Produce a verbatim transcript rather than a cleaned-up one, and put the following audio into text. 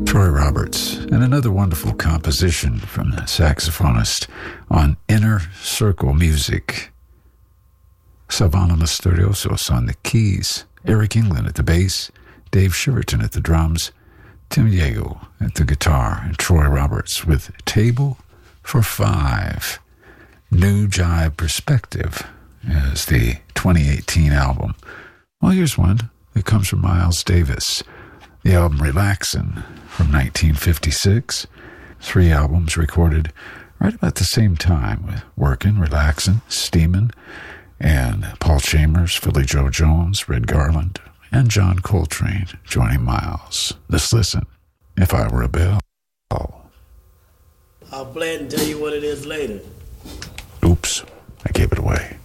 Troy Roberts, and another wonderful composition from the saxophonist on Inner Circle Music. Savannah Misteriosos on the keys, Eric England at the bass, Dave Shiverton at the drums, Tim Diego at the guitar, and Troy Roberts with Table for Five. New Jive Perspective is the twenty eighteen album. Well, here's one that comes from Miles Davis. The album Relaxin' from nineteen fifty-six. Three albums recorded right about the same time with Workin', Relaxin', Steamin', and Paul Chambers, Philly Joe Jones, Red Garland, and John Coltrane joining Miles. Let's listen. If I Were a Bell. I'll play it and tell you what it is later. Oops, I gave it away.